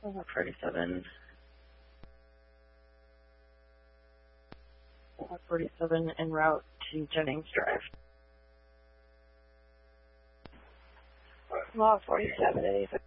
47. 47 en route to Jennings Drive. Law 47,